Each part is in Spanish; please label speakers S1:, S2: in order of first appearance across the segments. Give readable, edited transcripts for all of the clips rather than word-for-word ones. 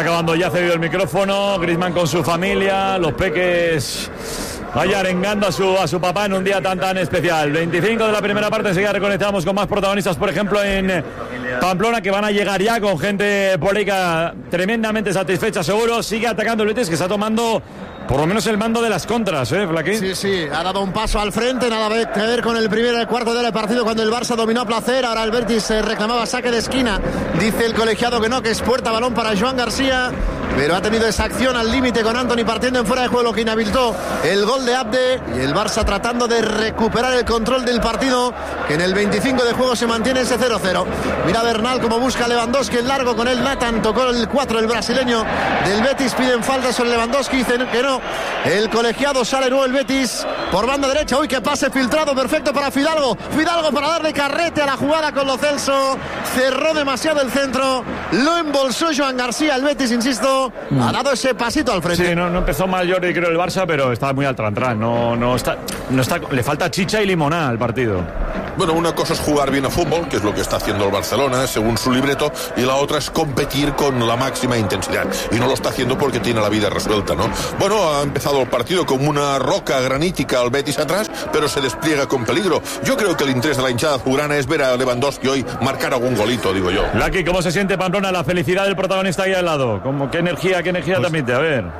S1: acabando ya, cedido el micrófono. Griezmann con su familia, los peques ahí arengando a su papá en un día tan especial. 25 de la primera parte, enseguida reconectamos con más protagonistas, por ejemplo en Pamplona, que van a llegar ya con gente política tremendamente satisfecha, seguro. Sigue atacando el Betis, que está tomando por lo menos el mando de las contras, Flaquín.
S2: Sí, ha dado un paso al frente, nada que ver con el primer y el cuarto del partido, cuando el Barça dominó a placer. Ahora el Betis reclamaba saque de esquina, dice el colegiado que no, que es puerta, balón para Joan García, pero ha tenido esa acción al límite con Antony partiendo en fuera de juego, que inhabilitó el gol de Abde, y el Barça tratando de recuperar el control del partido, que en el 25 de juego se mantiene ese 0-0. Mira Bernal como busca a Lewandowski en largo, con él Nathan, tocó el 4, el brasileño del Betis, piden falta sobre Lewandowski, dicen que no. El colegiado, sale nuevo el Betis por banda derecha. Uy, que pase filtrado, perfecto para Fidalgo para darle carrete a la jugada con Lo Celso. Cerró demasiado el centro, lo embolsó Joan García. El Betis, insisto, ha dado ese pasito al frente.
S1: Sí, no empezó mal Jordi, creo, el Barça, pero está muy al trantrán. No está, le falta chicha y limonada al partido.
S3: Bueno, una cosa es jugar bien a fútbol, que es lo que está haciendo el Barcelona según su libreto, y la otra es competir con la máxima intensidad, y no lo está haciendo porque tiene la vida resuelta, ¿no? Bueno, ha empezado el partido como una roca granítica al Betis atrás, pero se despliega con peligro. Yo creo que el interés de la hinchada azulgrana es ver a Lewandowski hoy marcar algún golito, digo yo.
S1: Lucky, ¿cómo se siente Pamplona? La felicidad del protagonista ahí al lado. ¿Qué energía pues, transmite?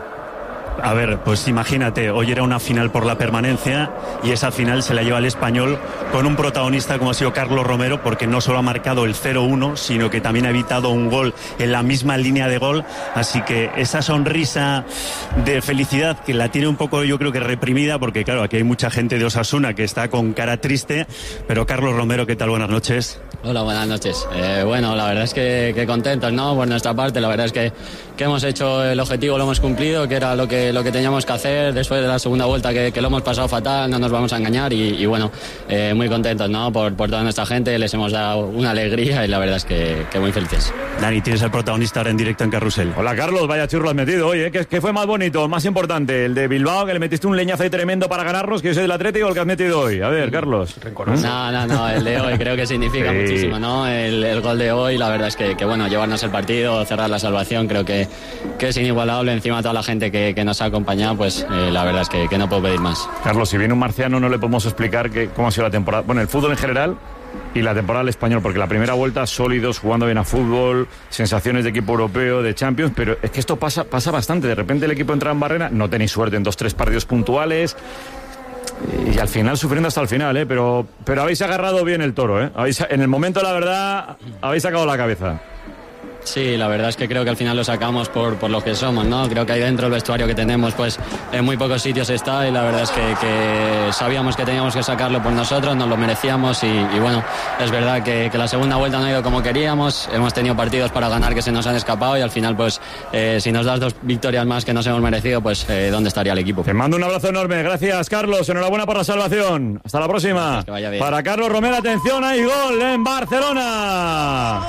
S4: A ver, pues imagínate, hoy era una final por la permanencia y esa final se la lleva el Español con un protagonista como ha sido Carlos Romero, porque no solo ha marcado el 0-1, sino que también ha evitado un gol en la misma línea de gol, así que esa sonrisa de felicidad que la tiene un poco, yo creo que reprimida, porque claro, aquí hay mucha gente de Osasuna que está con cara triste, pero Carlos Romero, ¿qué tal? Buenas noches.
S5: Hola, buenas noches. Bueno, la verdad es que contentos, ¿no? Por nuestra parte, la verdad es que hemos hecho el objetivo, lo hemos cumplido, que era lo que teníamos que hacer después de la segunda vuelta, que lo hemos pasado fatal, no nos vamos a engañar, y bueno, muy contentos, ¿no? Por toda nuestra gente, les hemos dado una alegría y la verdad es que muy felices.
S4: Dani, tienes al protagonista ahora en directo en Carrusel.
S1: Hola Carlos, vaya churro has metido hoy, ¿Qué fue más bonito, más importante? El de Bilbao, que le metiste un leñazo ahí tremendo para ganarnos, que yo soy del Atlético, o el que has metido hoy. A ver, Carlos.
S5: No, el de hoy creo que significa muchísimo, ¿no? El gol de hoy, la verdad es que bueno, llevarnos el partido, cerrar la salvación, creo que es inigualable. Encima de toda la gente que nos ha acompañado, pues la verdad es que no puedo pedir más.
S1: Carlos, si viene un marciano no le podemos explicar cómo ha sido la temporada, bueno, el fútbol en general y la temporada del Español, porque la primera vuelta sólidos, jugando bien a fútbol, sensaciones de equipo europeo, de Champions, pero es que esto pasa bastante. De repente el equipo entra en barrera, no tenéis suerte en 2-3 partidos puntuales y al final sufriendo hasta el final, pero habéis agarrado bien el toro, en el momento, la verdad, habéis sacado la cabeza.
S5: Sí, la verdad es que creo que al final lo sacamos por lo que somos, ¿no? Creo que ahí dentro el vestuario que tenemos, pues en muy pocos sitios está, y la verdad es que sabíamos que teníamos que sacarlo por nosotros, nos lo merecíamos, y bueno, es verdad que la segunda vuelta no ha ido como queríamos, hemos tenido partidos para ganar que se nos han escapado, y al final pues si nos das 2 victorias más que nos hemos merecido, pues ¿dónde estaría el equipo?
S1: Te mando un abrazo enorme, gracias Carlos, enhorabuena por la salvación, hasta la próxima.
S5: Gracias, que vaya bien.
S1: Para Carlos Romero, atención, hay gol en Barcelona.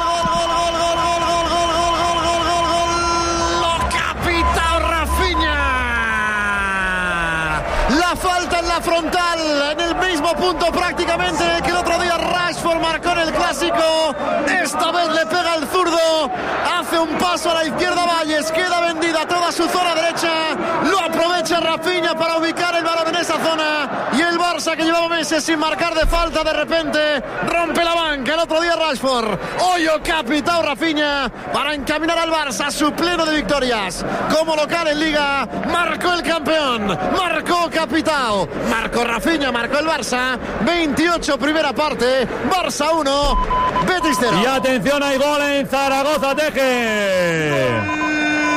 S2: Falta en la frontal, en el mismo punto prácticamente que el otro día Rashford marcó en el Clásico. Esta vez le pega el zurdo, hace un paso a la izquierda Valles, queda vendida toda su zona derecha, lo aprovecha Rafinha para ubicar el balón en esa zona, y el Barça, que llevaba meses sin marcar de falta, de repente rompe la banca. El otro día Rashford, hoy capitao Rafinha para encaminar al Barça a su pleno de victorias como local en Liga. Marcó el campeón, marcó capitao, marcó Rafinha, marcó el Barça. 28 primera parte, Barça 1, Betis 0.
S1: Y atención, hay gol en Zaragoza, Teje.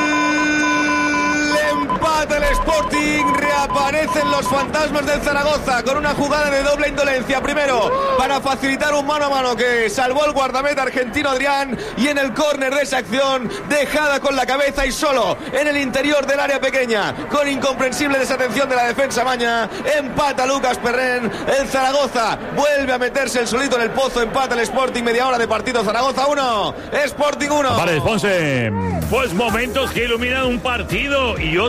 S6: Empate el Sporting, reaparecen los fantasmas del Zaragoza con una jugada de doble indolencia. Primero, para facilitar un mano a mano que salvó el guardameta argentino Adrián, y en el córner de esa acción, dejada con la cabeza y solo en el interior del área pequeña, con incomprensible desatención de la defensa maña, empata Lucas Perren. El Zaragoza vuelve a meterse el solito en el pozo, empata el Sporting, media hora de partido. Zaragoza 1, Sporting 1.
S1: Vale, Ponce.
S7: Pues momentos que iluminan un partido y otros que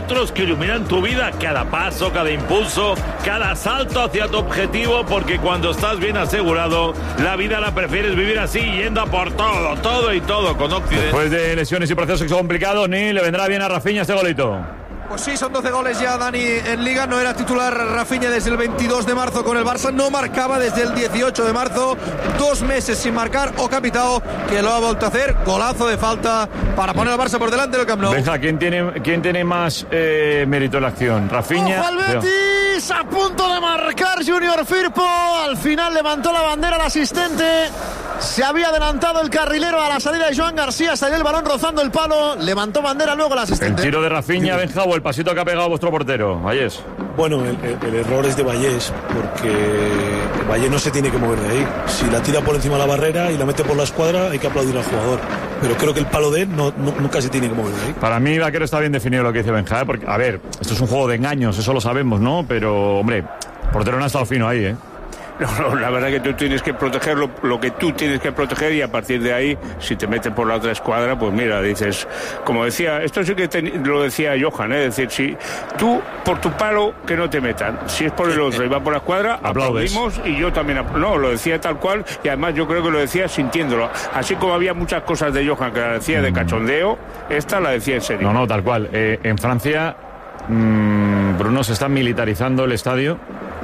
S7: ilumina en tu vida cada paso, cada impulso, cada salto hacia tu objetivo, porque cuando estás bien asegurado, la vida la prefieres vivir así, yendo a por todo y todo con Occident.
S1: Después de lesiones y procesos complicados, ni le vendrá bien a Rafinha este golito.
S6: Pues sí, son 12 goles ya, Dani, en Liga. No era titular Rafinha desde el 22 de marzo con el Barça. No marcaba desde el 18 de marzo. 2 meses sin marcar. Ocapitao, que lo ha vuelto a hacer. Golazo de falta para poner al Barça por delante del Camp Nou.
S1: Benja, ¿quién tiene más mérito en la acción? Rafinha.
S2: ¡Ojo al Betis! A punto de marcar Junior Firpo. Al final levantó la bandera el asistente. Se había adelantado el carrilero a la salida de Joan García. Salió el balón rozando el palo. Levantó bandera luego el asistente.
S1: El tiro de Rafinha, Benja, o el pasito que ha pegado vuestro portero, Vallés.
S8: Bueno, el error es de Vallés, porque Vallés no se tiene que mover de ahí. Si la tira por encima de la barrera y la mete por la escuadra, hay que aplaudir al jugador. Pero creo que el palo de él nunca se tiene que mover de ahí.
S1: Para mí, Vaquero, está bien definido lo que dice Benja, porque, a ver, esto es un juego de engaños, eso lo sabemos, ¿no? Pero, hombre, portero no ha estado fino ahí, ¿eh?
S9: No, la verdad que tú tienes que proteger lo que tú tienes que proteger, y a partir de ahí, si te meten por la otra escuadra, pues mira, dices, como decía, esto sí que lo decía Johan, es decir, si tú por tu palo que no te metan, si es por el otro y va por la escuadra, aplaudimos, y yo también, no, lo decía tal cual, y además yo creo que lo decía sintiéndolo, así como había muchas cosas de Johan que la decía de cachondeo, esta la decía en serio.
S1: No, tal cual. En Francia, Bruno, se está militarizando el estadio.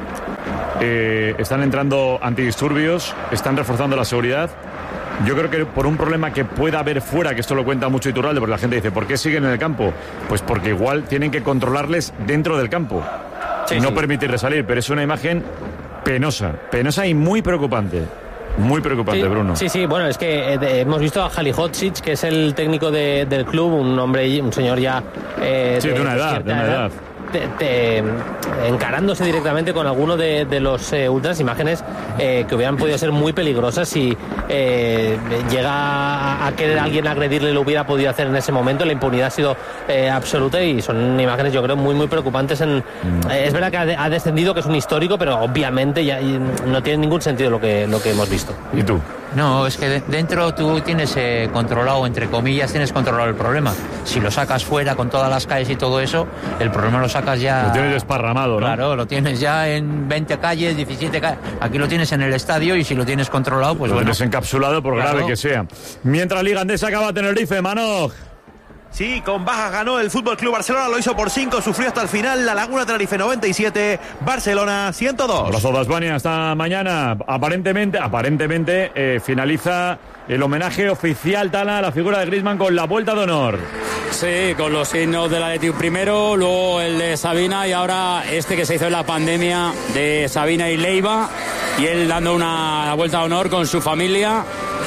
S1: Están entrando antidisturbios, están reforzando la seguridad. Yo creo que por un problema que pueda haber fuera, que esto lo cuenta mucho Iturralde, porque la gente dice, ¿por qué siguen en el campo? Pues porque igual tienen que controlarles dentro del campo y no permitirles salir, pero es una imagen penosa y muy preocupante. Muy preocupante,
S10: sí,
S1: Bruno.
S10: Sí, bueno, es que hemos visto a Halilhodžić, que es el técnico del club, un señor ya
S1: de una edad.
S10: Encarándose directamente con alguno de los ultras, imágenes que hubieran podido ser muy peligrosas si llega a querer alguien agredirle, lo hubiera podido hacer en ese momento. La impunidad ha sido absoluta y son imágenes, yo creo, muy muy preocupantes. Es verdad que ha descendido, que es un histórico, pero obviamente ya no tiene ningún sentido lo que hemos visto.
S1: ¿Y tú?
S11: No, es que dentro tú tienes controlado, entre comillas, tienes controlado el problema. Si lo sacas fuera con todas las calles y todo eso, el problema lo sacas ya...
S1: Lo tienes desparramado, ¿no?
S11: Claro, lo tienes ya en 20 calles, 17 calles. Aquí lo tienes en el estadio y si lo tienes controlado, pues
S1: lo tienes encapsulado, por grave que sea. Mientras Liga Andesa acaba Tenerife, Manoj.
S6: Sí, con bajas ganó el FC Barcelona, lo hizo por 5, sufrió hasta el final. La Laguna Tenerife 97, Barcelona 102.
S1: Abrazo de Albania, hasta mañana. Aparentemente finaliza el homenaje oficial, Tala, a la figura de Griezmann con la vuelta de honor.
S5: Sí, con los signos del Athletic primero, luego el de Sabina y ahora este que se hizo en la pandemia de Sabina y Leiva, y él dando una vuelta de honor con su familia.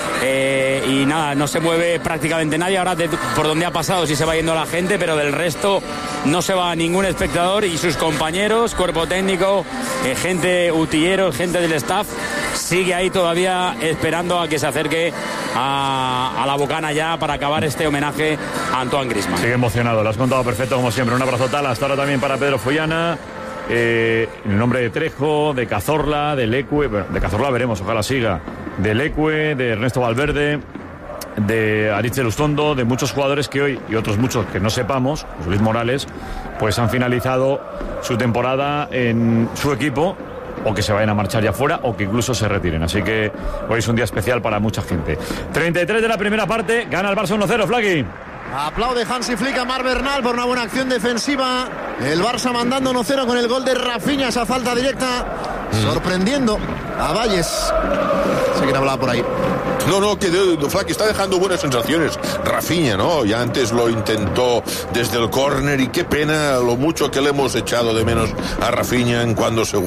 S5: Y nada, no se mueve prácticamente nadie. Ahora por donde ha pasado sí se va yendo la gente, pero del resto no se va ningún espectador, y sus compañeros, cuerpo técnico, gente, utilleros, gente del staff, sigue ahí todavía esperando a que se acerque a la bocana ya para acabar este homenaje a Antoine Griezmann.
S1: Sigue emocionado, lo has contado perfecto como siempre. Un abrazo, Tala, hasta ahora también para Pedro Follana. En el nombre de Trejo, de Cazorla, de Leque, bueno, de Cazorla veremos, ojalá siga, de Leque, de Ernesto Valverde, de Aritz Lustondo, de muchos jugadores que hoy, y otros muchos que no sepamos, Luis Morales, pues han finalizado su temporada en su equipo, o que se vayan a marchar ya fuera, o que incluso se retiren. Así que hoy es un día especial para mucha gente. 33 de la primera parte, gana el Barça 1-0, Flaqui.
S2: Aplaude Hansi Flick a Marc Bernal por una buena acción defensiva. El Barça mandando 1-0 con el gol de Rafinha, esa falta directa, sorprendiendo a Valles. Sé que hablaba por ahí.
S3: No, que Flack está dejando buenas sensaciones. Rafinha, ¿no? Ya antes lo intentó desde el córner, y qué pena lo mucho que le hemos echado de menos a Rafinha cuando su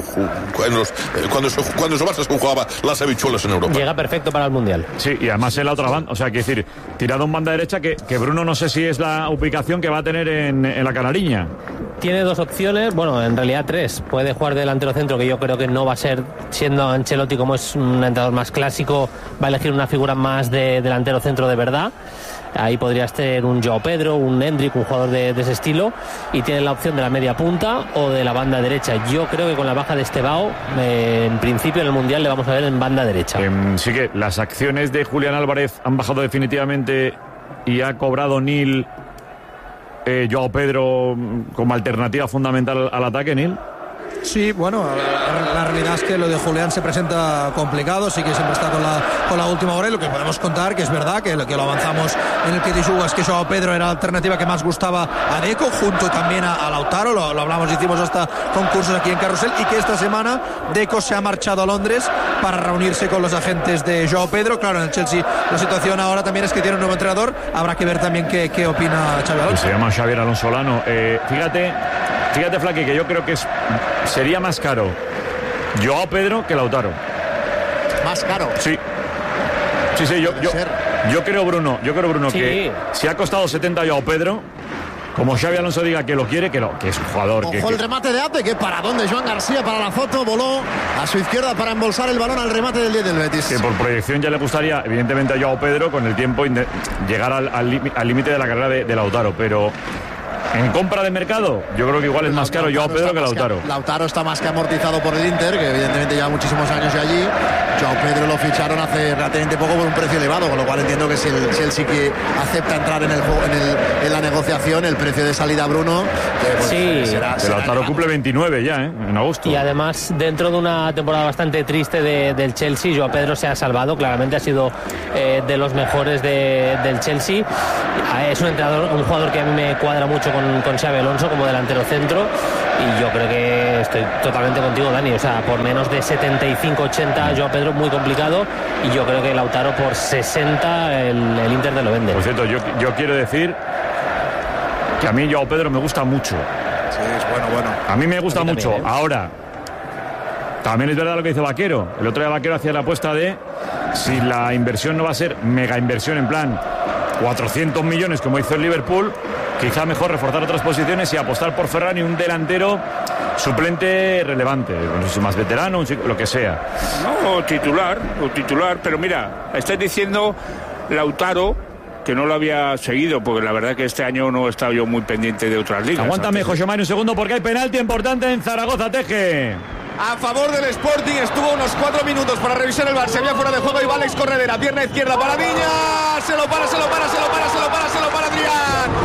S3: Barça se jugaba las habichuelas en Europa.
S10: Llega perfecto para el Mundial.
S1: Sí, y además en la otra banda, o sea, quiero decir, tirado en banda derecha, que Bruno no sé si es la ubicación que va a tener en la Canariña.
S10: Tiene dos opciones, bueno, en realidad tres. Puede jugar delantero centro, que yo creo que no va a ser, siendo Ancelotti como es un entrenador más clásico, va a elegir una figura más de delantero centro de verdad. Ahí podría ser un Joao Pedro, un Hendrik, un jugador de ese estilo. Y tiene la opción de la media punta o de la banda derecha. Yo creo que con la baja de Estevao, en principio en el Mundial le vamos a ver en banda derecha.
S1: Sí, que las acciones de Julián Álvarez han bajado definitivamente y ha cobrado Nil Joao Pedro como alternativa fundamental al ataque, Neil.
S12: Sí, bueno, la realidad es que lo de Julián se presenta complicado, sí que siempre está con la última hora, y lo que podemos contar, que es verdad que lo avanzamos en el que es que Joao Pedro era la alternativa que más gustaba a Deco, junto también a Lautaro, lo hablamos, hicimos hasta concursos aquí en Carrusel, y que esta semana Deco se ha marchado a Londres para reunirse con los agentes de Joao Pedro. Claro, en el Chelsea la situación ahora también es que tiene un nuevo entrenador, habrá que ver también qué opina Xabi Alonso.
S1: Se llama Xavier Alonso Lano. Fíjate, Flaque, que yo creo que sería más caro Joao Pedro que Lautaro.
S2: ¿Más caro?
S1: Sí, yo creo, Bruno, sí, que si ha costado 70 Joao Pedro, como Xabi Alonso diga que lo quiere, que es un jugador.
S2: Ojo el remate de Abde, que para donde Joan García para la foto, voló a su izquierda para embolsar el balón al remate del 10 del Betis.
S1: Que por proyección ya le gustaría, evidentemente, a Joao Pedro con el tiempo llegar al límite de la carrera de Lautaro, pero en compra de mercado, yo creo que igual es más caro Joao Pedro que Lautaro.
S2: Lautaro está más que amortizado por el Inter, que evidentemente lleva muchísimos años de allí. Joao Pedro lo ficharon hace relativamente poco por un precio elevado, con lo cual entiendo que si el Chelsea que acepta entrar en la negociación, el precio de salida, Bruno, pues
S10: sí,
S2: será
S1: Lautaro cumple 29 ya, en agosto.
S10: Y además, dentro de una temporada bastante triste del Chelsea, Joao Pedro se ha salvado, claramente ha sido de los mejores del Chelsea. Es un jugador que a mí me cuadra mucho con Xabi Alonso como delantero centro, y yo creo que estoy totalmente contigo, Dani. O sea, por menos de 75-80 Joao Pedro muy complicado, y yo creo que Lautaro por 60 el Inter te lo vende.
S1: Por cierto, yo quiero decir que a mí Joao Pedro me gusta mucho.
S12: Sí, es bueno.
S1: A mí me gusta mucho.
S10: También,
S1: Ahora, también es verdad lo que dice Vaquero. El otro día Vaquero hacía la apuesta de si la inversión no va a ser mega inversión en plan 400 millones como hizo el Liverpool, quizá mejor reforzar otras posiciones y apostar por Ferran y un delantero suplente relevante, no sé si más veterano, lo que sea.
S9: No, o titular, pero mira, estáis diciendo Lautaro, que no lo había seguido, porque la verdad que este año no he estado yo muy pendiente de otras ligas.
S1: Aguántame, José Mario, un segundo, porque hay penalti importante en Zaragoza, Teje.
S6: A favor del Sporting, estuvo unos 4 minutos para revisar el VAR, se había fuera de juego y va Alex Corredera, pierna izquierda para Viña, se lo para Adrián,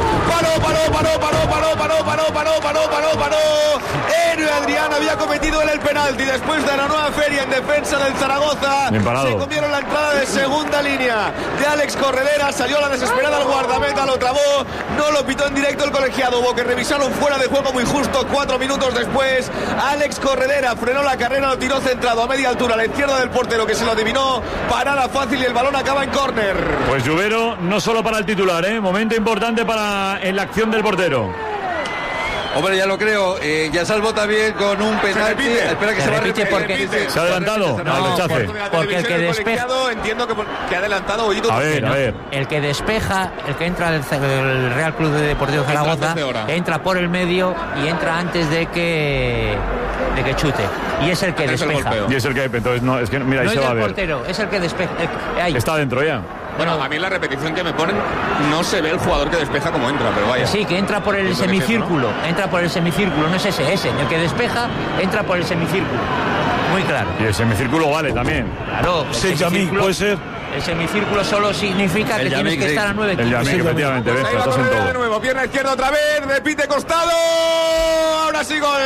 S6: paró. Héroe Adrián había cometido él el penalti después de la nueva feria en defensa del Zaragoza. Se comieron la entrada de segunda línea de Alex Corredera, salió a la desesperada al guardameta, lo trabó, no lo pitó en directo el colegiado, hubo que revisar un fuera de juego muy justo 4 minutos después. Alex Corredera frenó la carrera, lo tiró centrado a media altura a la izquierda del portero, que se lo adivinó, parada fácil y el balón acaba en córner.
S1: Pues Lluvero no solo para el titular, momento importante en la acción del portero.
S13: Hombre, ya lo creo. Ya salvo también con un penalti. Espera que se va a repetir
S11: porque
S1: se ha adelantado al rechace.
S11: Porque el que despeja,
S6: entiendo que ha adelantado Ollito.
S1: A ver.
S11: El que despeja, el que entra del Real Club de Deportivo Zaragoza, entra por el medio y entra antes de que chute. Y es el que despeja.
S1: Y es el que, entonces no, es que mira, ahí
S11: no
S1: se va a ver.
S11: No es el portero, es el que despeja.
S1: Está dentro ya.
S6: Bueno, a mí en la repetición que me ponen no se ve el jugador que despeja como entra, pero vaya.
S11: Sí, que entra por el semicírculo, no es ese. El que despeja entra por el semicírculo. Muy claro.
S1: Y el semicírculo vale también.
S11: Claro.
S8: Puede ser.
S11: El semicírculo solo significa que tienes que estar a 9
S1: El Yamik, efectivamente, ves, estás en todo.
S6: De nuevo, pierna izquierda otra vez, repite costado. Ahora sí, gol.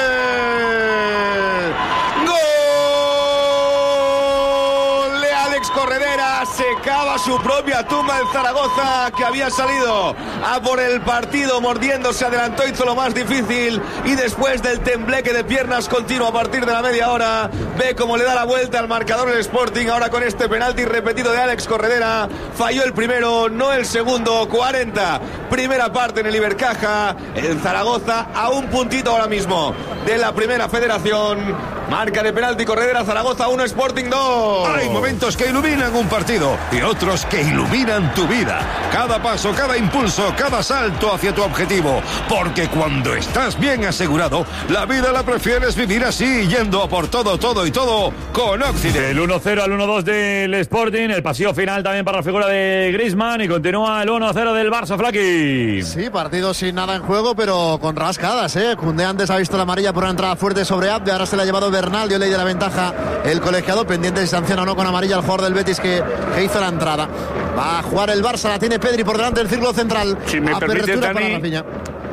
S6: Corredera, se cava su propia tumba el Zaragoza, que había salido a por el partido mordiendo, se adelantó, hizo lo más difícil y después del tembleque de piernas continuo a partir de la media hora, ve cómo le da la vuelta al marcador el Sporting ahora con este penalti repetido de Alex Corredera. Falló el primero, no el segundo. 40, primera parte en el Ibercaja, el Zaragoza a un puntito ahora mismo de la primera federación. Marca de penalti Corredera, Zaragoza 1, Sporting 2.
S14: Hay momentos que iluminan un partido y otros que iluminan tu vida. Cada paso, cada impulso, cada salto hacia tu objetivo. Porque cuando estás bien asegurado, la vida la prefieres vivir así, yendo a por todo con Occident.
S1: El 1-0 al 1-2 del Sporting, el pasillo final también para la figura de Griezmann y continúa el 1-0 del Barça, Flaki.
S2: Sí, partido sin nada en juego, pero con rascadas, Koundé antes ha visto la amarilla por una entrada fuerte sobre Abde, ahora se la ha llevado Bernal, dio ley de la ventaja el colegiado, pendiente si sanciona o no con amarilla al jugador del Betis que hizo la entrada. Va a jugar el Barça, la tiene Pedri por delante del círculo central.
S9: Si me permite, Dani,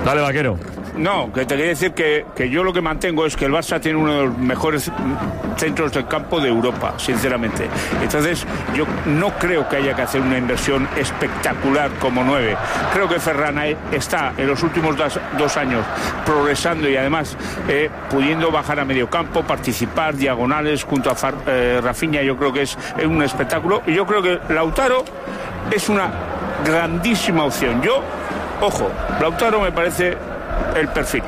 S1: Dale, Vaquero.
S9: No, que te quería decir que yo lo que mantengo es que el Barça tiene uno de los mejores centros del campo de Europa, sinceramente. Entonces, yo no creo que haya que hacer una inversión espectacular como 9. Creo que Ferran está en los últimos 2 años progresando y además pudiendo bajar a medio campo, participar, diagonales junto a Rafinha. Yo creo que es un espectáculo. Y yo creo que Lautaro es una grandísima opción. Ojo, Lautaro me parece el perfil.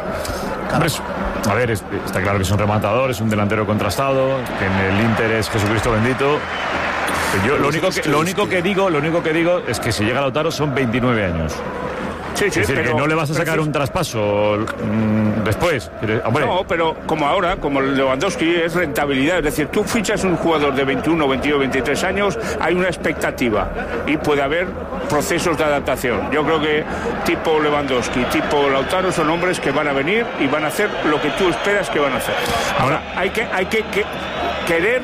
S1: A ver, está claro que es un rematador, es un delantero contrastado, que en el Inter es Jesucristo bendito. Yo lo único que digo es que si llega Lautaro son 29 años.
S9: Sí,
S1: es decir, que no le vas a sacar un traspaso después. Hombre.
S9: No, pero como ahora, como Lewandowski, es rentabilidad. Es decir, tú fichas un jugador de 21, 22, 23 años, hay una expectativa y puede haber procesos de adaptación. Yo creo que tipo Lewandowski, tipo Lautaro son hombres que van a venir y van a hacer lo que tú esperas que van a hacer. Ahora, hay que querer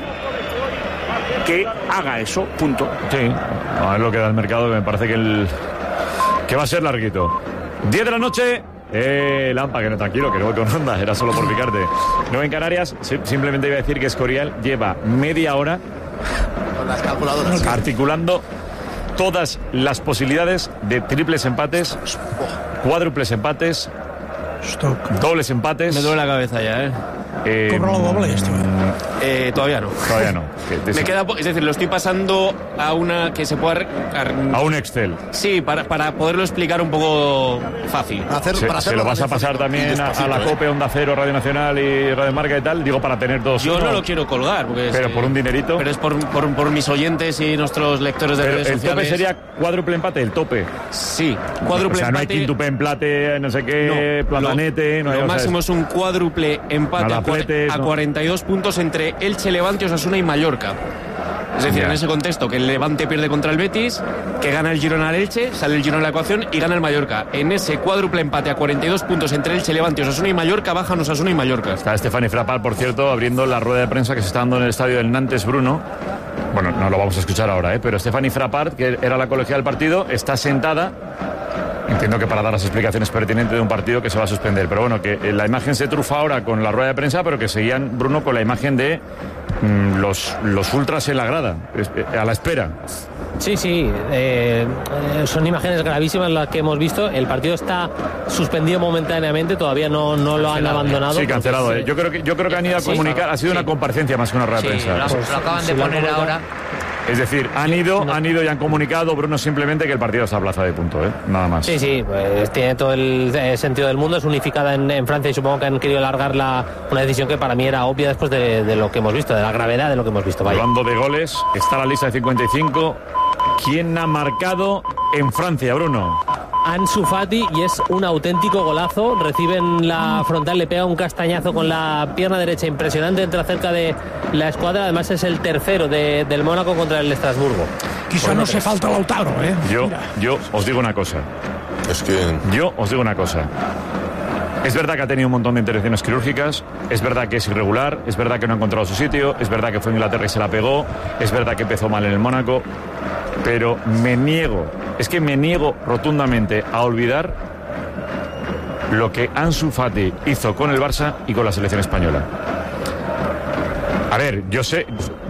S9: que haga eso, punto.
S1: Sí, a ver lo que da el mercado, me parece que va a ser larguito. 10 de la noche. Lampa, que no, tranquilo, que no voy con onda, era solo por picarte. 9 en Canarias. Simplemente iba a decir que Escorial lleva media hora
S2: con las calculadoras
S1: articulando todas las posibilidades de triples empates, cuádruples empates, dobles empates.
S15: Me duele la cabeza ya,
S12: ¿Compro lo doble esto?
S15: Todavía no.
S1: Todavía no.
S15: Me queda, es decir, lo estoy pasando a una que se pueda...
S1: A un Excel.
S15: Sí, para poderlo explicar un poco fácil.
S1: Se lo vas a pasar también a la COPE, Onda Cero, Radio Nacional y Radio Marca y tal, digo, para tener dos...
S15: Yo no lo quiero colgar.
S1: Pero por un dinerito.
S15: Pero es por mis oyentes y nuestros lectores de redes sociales.
S1: ¿El tope sería cuádruple empate? ¿El tope?
S15: Sí, cuádruple empate.
S1: O sea, no hay quintuple empate, no sé qué, platanete...
S15: Lo máximo es un cuádruple empate a 42 puntos entre Elche, Levante, Osasuna y Mallorca. Es decir, en ese contexto, que el Levante pierde contra el Betis, que gana el Girona al Elche, sale el Girona de la ecuación y gana el Mallorca. En ese cuádruple empate a 42 puntos entre Elche, Levante, Osasuna y Mallorca, bajan Osasuna y Mallorca.
S1: Está Stefani Frappart, por cierto, abriendo la rueda de prensa que se está dando en el estadio del Nantes Bruno. Bueno, no lo vamos a escuchar ahora, pero Stefani Frappart, que era la colegiada del partido, está sentada. Entiendo que para dar las explicaciones pertinentes de un partido que se va a suspender. Pero bueno, que la imagen se trufa ahora con la rueda de prensa, pero que seguían, Bruno, con la imagen de los ultras en la grada, a la espera.
S10: Sí, son imágenes gravísimas las que hemos visto. El partido está suspendido momentáneamente, todavía no lo han abandonado.
S1: Sí, cancelado. Yo creo que han ido a comunicar, ha sido una comparecencia más que una rueda de prensa.
S11: Lo acaban de poner ahora.
S1: Es decir, han ido y han comunicado, Bruno, simplemente que el partido se aplaza de punto, nada más.
S10: Sí, pues tiene todo el sentido del mundo, es unificada en Francia y supongo que han querido alargar una decisión que para mí era obvia después de lo que hemos visto, de la gravedad de lo que hemos visto. Vaya.
S1: Hablando de goles, está la lista de 55. ¿Quién ha marcado en Francia, Bruno?
S10: Ansu Fati, y es un auténtico golazo. Recibe en la frontal, le pega un castañazo con la pierna derecha impresionante, entra cerca de la escuadra. Además es el tercero del Mónaco contra el Estrasburgo.
S12: Quizá no se falta Lautaro,
S1: Yo os digo una cosa. Es verdad que ha tenido un montón de intervenciones quirúrgicas, es verdad que es irregular, es verdad que no ha encontrado su sitio, es verdad que fue en Inglaterra y se la pegó, es verdad que empezó mal en el Mónaco, pero me niego rotundamente a olvidar lo que Ansu Fati hizo con el Barça y con la selección española. A ver, yo sé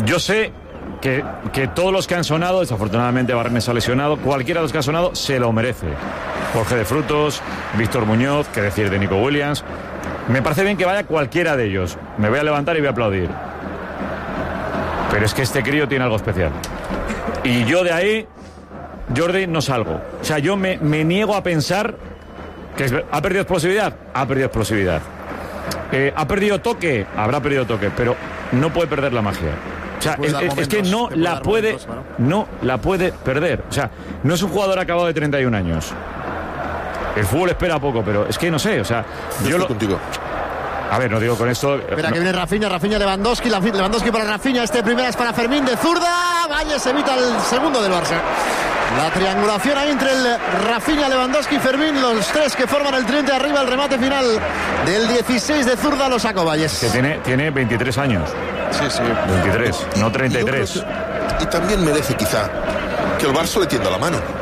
S1: que todos los que han sonado, desafortunadamente Barnes ha lesionado, cualquiera de los que ha sonado se lo merece. Jorge de Frutos, Víctor Muñoz, qué decir de Nico Williams. Me parece bien que vaya cualquiera de ellos. Me voy a levantar y voy a aplaudir. Pero es que este crío tiene algo especial. Y yo de ahí, Jordi, no salgo. O sea, yo me niego a pensar que ha perdido explosividad. Ha perdido explosividad. ¿Ha perdido toque? Habrá perdido toque, pero no puede perder la magia. O sea, es que no la puede perder. O sea, no es un jugador acabado de 31 años. El fútbol espera poco, pero es que no sé, o sea, yo
S3: estoy contigo.
S1: A ver, no digo con esto...
S2: Espera, que viene Rafinha, Lewandowski para Rafinha, primera es para Fermín de zurda, Valles evita el segundo del Barça. La triangulación ahí entre el Rafinha, Lewandowski y Fermín, los tres que forman el tridente arriba, el remate final del 16 de zurda lo sacó Valles.
S1: Que tiene 23 años.
S3: Sí.
S1: 23, no 33.
S3: Y también merece quizá que el Barça le tienda la mano.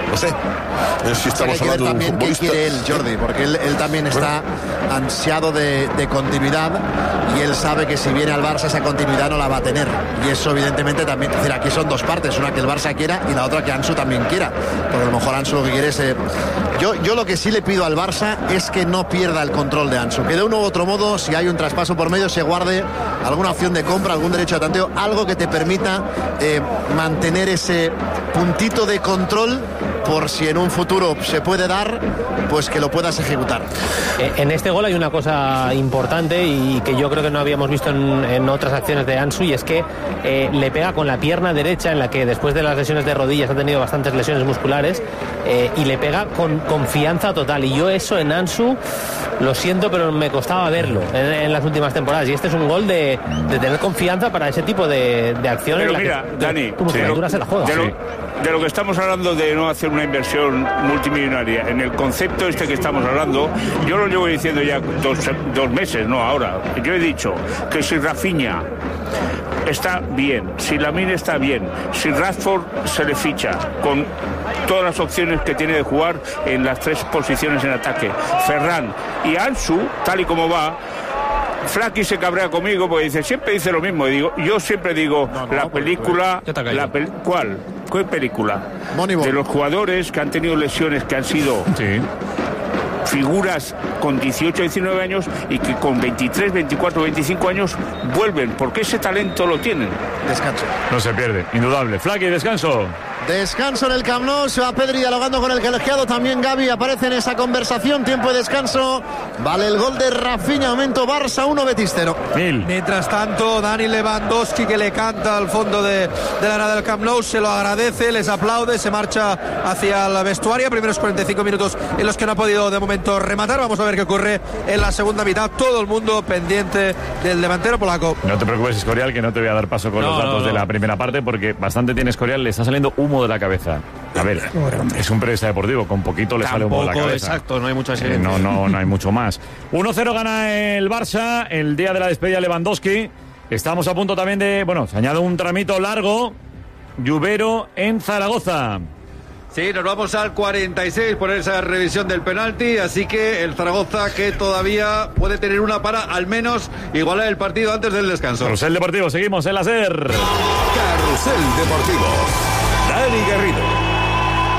S3: No sé. Si estamos
S2: hay que ver
S3: hablando de un
S2: también qué
S3: futbolista.
S2: quiere él, Jordi, porque él también está ansiado de continuidad y él sabe que si viene al Barça esa continuidad no la va a tener. Y eso evidentemente también, es decir, aquí son dos partes, una que el Barça quiera y la otra que Ansu también quiera. Porque a lo mejor Ansu lo que quiere es... Yo lo que sí le pido al Barça es que no pierda el control de Ansu. Que de uno u otro modo, si hay un traspaso por medio, se guarde alguna opción de compra, algún derecho de tanteo, algo que te permita mantener ese puntito de control por si en un futuro se puede dar, pues que lo puedas ejecutar.
S10: En este gol hay una cosa importante y que yo creo que no habíamos visto en otras acciones de Ansu, y es que le pega con la pierna derecha, en la que después de las lesiones de rodillas ha tenido bastantes lesiones musculares, y le pega con confianza total, y yo eso en Ansu lo siento, pero me costaba verlo en las últimas temporadas, y este es un gol de tener confianza para ese tipo de acciones.
S9: Pero
S10: en
S9: mira,
S10: la que
S9: Dani,
S10: tu musculatura se la juega.
S9: De lo que estamos hablando de no hacer una inversión multimillonaria, en el concepto este que estamos hablando, yo lo llevo diciendo ya dos meses, no ahora. Yo he dicho que si Rafinha está bien, si Lamine está bien, si Rashford se le ficha con todas las opciones que tiene de jugar en las tres posiciones en ataque, Ferran y Ansu, tal y como va, Flaky se cabrea conmigo porque siempre dice lo mismo. Yo siempre digo, la película... ¿Cuál? ¿Qué película?
S2: Moneyball.
S9: De los jugadores que han tenido lesiones, que han sido...
S1: Sí.
S9: Figuras con 18, 19 años y que con 23, 24, 25 años vuelven, porque ese talento lo tienen.
S2: Descanso.
S1: No se pierde, indudable. Flaky, descanso.
S2: Descanso en el Camp Nou, se va Pedri dialogando con el colegiado, también Gavi aparece en esa conversación, tiempo de descanso, vale el gol de Rafinha, momento Barça 1, Betis 0.
S12: Mientras tanto, Dani Lewandowski, que le canta al fondo de la grada del Camp Nou, se lo agradece, les aplaude, se marcha hacia el vestuario, primeros 45 minutos en los que no ha podido de momento rematar, vamos a ver qué ocurre en la segunda mitad, todo el mundo pendiente del delantero polaco.
S1: No te preocupes, Escorial, que no te voy a dar paso con los datos de la primera parte, porque bastante tiene Escorial, le está saliendo humo de la cabeza. A ver, es un periodista deportivo, con poquito le sale humo de la cabeza.
S15: Exacto, no hay mucha
S1: no hay mucho más. 1-0 gana el Barça, el día de la despedida de Lewandowski. Estamos a punto también de... Bueno, se añade un tramito largo. Lluvero en Zaragoza.
S13: Sí, nos vamos al 46 por esa revisión del penalti, así que el Zaragoza, que todavía puede tener una para al menos igualar el partido antes del descanso.
S1: Carrusel Deportivo, seguimos en la SER.
S14: Carrusel Deportivo. Dani Garrido.